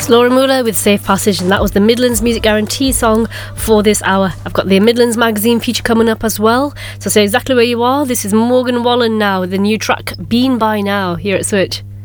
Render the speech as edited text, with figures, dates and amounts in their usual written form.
That's Laura Muller with Safe Passage, and that was the Midlands Music Guarantee song for this hour. I've got the Midlands Magazine feature coming up as well, so stay exactly where you are. This is Morgan Wallen now with the new track Been By Now here at Switch.